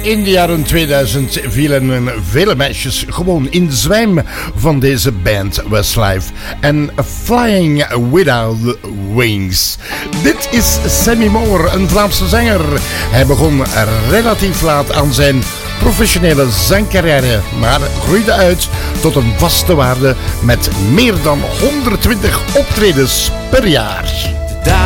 In de jaren 2000 vielen vele meisjes gewoon in de zwijm van deze band Westlife en Flying Without Wings. Dit is Sammy Moore, een Vlaamse zanger. Hij begon relatief laat aan zijn professionele zangcarrière, maar groeide uit tot een vaste waarde met meer dan 120 optredens per jaar.